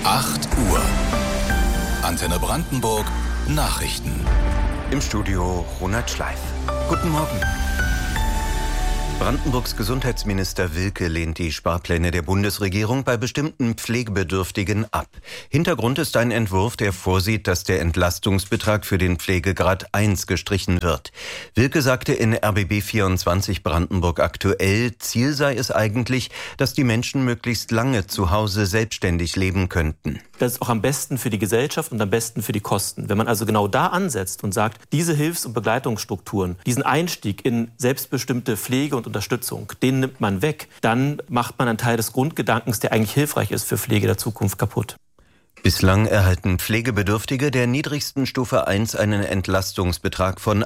8 Uhr. Antenne Brandenburg Nachrichten. Im Studio Ronald Schleif. Guten Morgen. Brandenburgs Gesundheitsminister Wilke lehnt die Sparpläne der Bundesregierung bei bestimmten Pflegebedürftigen ab. Hintergrund ist ein Entwurf, der vorsieht, dass der Entlastungsbetrag für den Pflegegrad 1 gestrichen wird. Wilke sagte in RBB 24 Brandenburg aktuell, Ziel sei es eigentlich, dass die Menschen möglichst lange zu Hause selbstständig leben könnten. Das ist auch am besten für die Gesellschaft und am besten für die Kosten. Wenn man also genau da ansetzt und sagt, diese Hilfs- und Begleitungsstrukturen, diesen Einstieg in selbstbestimmte Pflege und Unterstützung, den nimmt man weg, dann macht man einen Teil des Grundgedankens, der eigentlich hilfreich ist für Pflege der Zukunft, kaputt. Bislang erhalten Pflegebedürftige der niedrigsten Stufe 1 einen Entlastungsbetrag von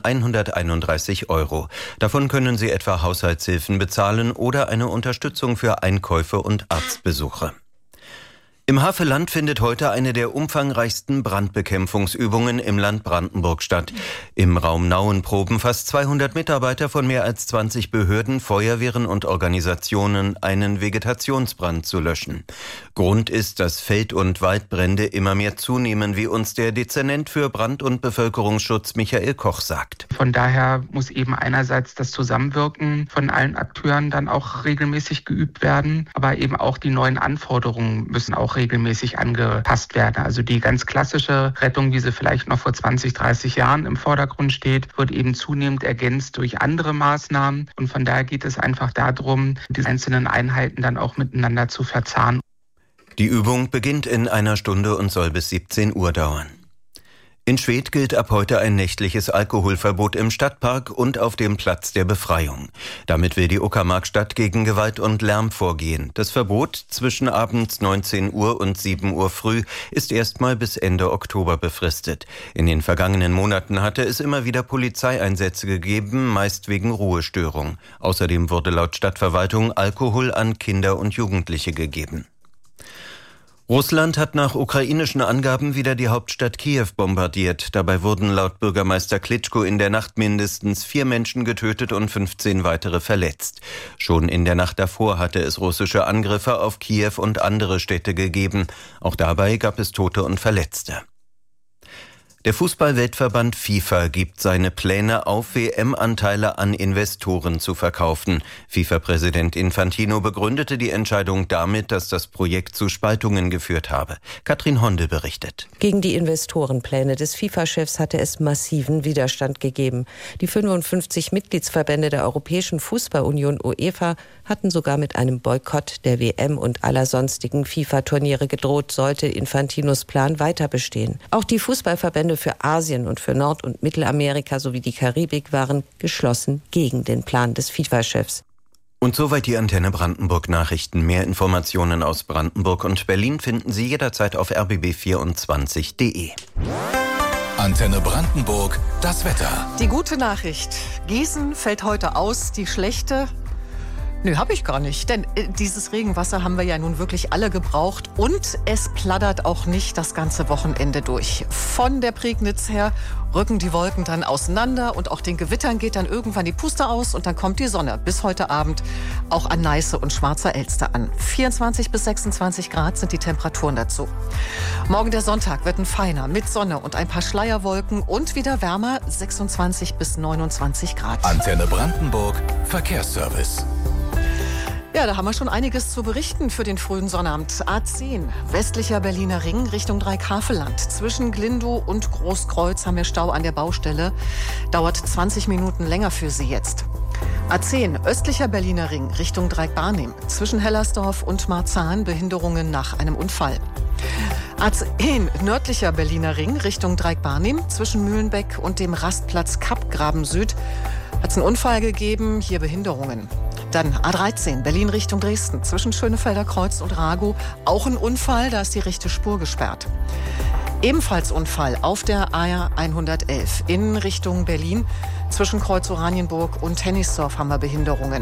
131 €. Davon können sie etwa Haushaltshilfen bezahlen oder eine Unterstützung für Einkäufe und Arztbesuche. Im Havelland findet heute eine der umfangreichsten Brandbekämpfungsübungen im Land Brandenburg statt. Im Raum Nauen proben fast 200 Mitarbeiter von mehr als 20 Behörden, Feuerwehren und Organisationen, einen Vegetationsbrand zu löschen. Grund ist, dass Feld- und Waldbrände immer mehr zunehmen, wie uns der Dezernent für Brand- und Bevölkerungsschutz Michael Koch sagt. Von daher muss eben einerseits das Zusammenwirken von allen Akteuren dann auch regelmäßig geübt werden, aber eben auch die neuen Anforderungen müssen auch regelmäßig angepasst werden. Also die ganz klassische Rettung, wie sie vielleicht noch vor 20, 30 Jahren im Vordergrund steht, wird eben zunehmend ergänzt durch andere Maßnahmen. Und von daher geht es einfach darum, die einzelnen Einheiten dann auch miteinander zu verzahnen. Die Übung beginnt in einer Stunde und soll bis 17 Uhr dauern. In Schwedt gilt ab heute ein nächtliches Alkoholverbot im Stadtpark und auf dem Platz der Befreiung. Damit will die Uckermarkstadt gegen Gewalt und Lärm vorgehen. Das Verbot zwischen abends 19 Uhr und 7 Uhr früh ist erstmal bis Ende Oktober befristet. In den vergangenen Monaten hatte es immer wieder Polizeieinsätze gegeben, meist wegen Ruhestörung. Außerdem wurde laut Stadtverwaltung Alkohol an Kinder und Jugendliche gegeben. Russland hat nach ukrainischen Angaben wieder die Hauptstadt Kiew bombardiert. Dabei wurden laut Bürgermeister Klitschko in der Nacht mindestens 4 Menschen getötet und 15 weitere verletzt. Schon in der Nacht davor hatte es russische Angriffe auf Kiew und andere Städte gegeben. Auch dabei gab es Tote und Verletzte. Der Fußball-Weltverband FIFA gibt seine Pläne auf, WM-Anteile an Investoren zu verkaufen. FIFA-Präsident Infantino begründete die Entscheidung damit, dass das Projekt zu Spaltungen geführt habe. Katrin Hondel berichtet. Gegen die Investorenpläne des FIFA-Chefs hatte es massiven Widerstand gegeben. Die 55 Mitgliedsverbände der Europäischen Fußballunion UEFA hatten sogar mit einem Boykott der WM und aller sonstigen FIFA-Turniere gedroht, sollte Infantinos Plan weiter bestehen. Auch die Fußballverbände für Asien und für Nord- und Mittelamerika sowie die Karibik waren geschlossen gegen den Plan des FIFA-Chefs. Und soweit die Antenne Brandenburg Nachrichten. Mehr Informationen aus Brandenburg und Berlin finden Sie jederzeit auf rbb24.de. Antenne Brandenburg, das Wetter. Die gute Nachricht: Gießen fällt heute aus, die schlechte... Nö, habe ich gar nicht, denn dieses Regenwasser haben wir ja nun wirklich alle gebraucht und es plattert auch nicht das ganze Wochenende durch. Von der Prignitz her rücken die Wolken dann auseinander und auch den Gewittern geht dann irgendwann die Puste aus und dann kommt die Sonne bis heute Abend auch an Neiße und Schwarzer Elster an. 24 bis 26 Grad sind die Temperaturen dazu. Morgen der Sonntag wird ein feiner mit Sonne und ein paar Schleierwolken und wieder wärmer, 26 bis 29 Grad. Antenne Brandenburg Verkehrsservice. Ja, da haben wir schon einiges zu berichten für den frühen Sonnabend. A10, westlicher Berliner Ring Richtung Dreieck-Havelland. Zwischen Glindow und Großkreuz haben wir Stau an der Baustelle. Dauert 20 Minuten länger für Sie jetzt. A10, östlicher Berliner Ring Richtung Dreieck-Barnim. Zwischen Hellersdorf und Marzahn Behinderungen nach einem Unfall. A10, nördlicher Berliner Ring Richtung Dreieck-Barnim. Zwischen Mühlenbeck und dem Rastplatz Kappgraben Süd hat es einen Unfall gegeben, hier Behinderungen. Dann A13, Berlin Richtung Dresden, zwischen Schönefelder Kreuz und Ragow. Auch ein Unfall, da ist die rechte Spur gesperrt. Ebenfalls Unfall auf der A111 in Richtung Berlin. Zwischen Kreuz Oranienburg und Hennigsdorf haben wir Behinderungen.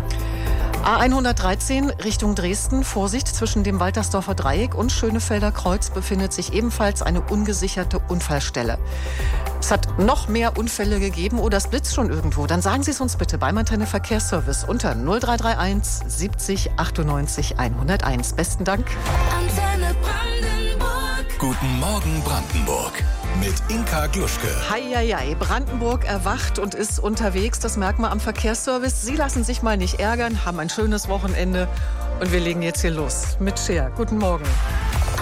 A113 Richtung Dresden, Vorsicht, zwischen dem Waltersdorfer Dreieck und Schönefelder Kreuz befindet sich ebenfalls eine ungesicherte Unfallstelle. Es hat noch mehr Unfälle gegeben oder es blitzt schon irgendwo. Dann sagen Sie es uns bitte beim Antenne Verkehrsservice unter 0331 70 98 101. Besten Dank. Antenne Brandenburg. Guten Morgen Brandenburg mit Inka Gluschke. Heieiei, Brandenburg erwacht und ist unterwegs. Das merkt man am Verkehrsservice. Sie lassen sich mal nicht ärgern, haben ein schönes Wochenende. Und wir legen jetzt hier los mit Cher. Guten Morgen.